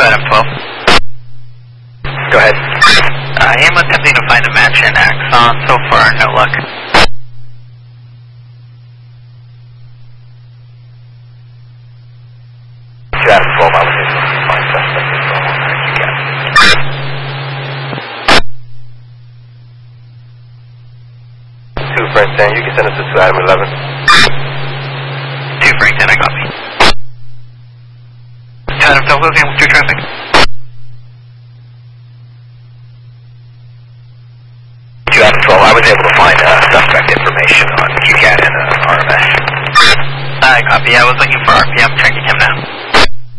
Adam 12. Go ahead. I am attempting to find a match in Axon. So far, no luck. Adam 12, I was able to find suspect info on QCAT. Two Frank 10, you can send us to Adam 11. 2 Frank 10, I copy. Adam 12, looking through traffic. Adam 12, I was able to find suspect information on QCAT and RMS. I copy. I was looking for RPM, tracking him now.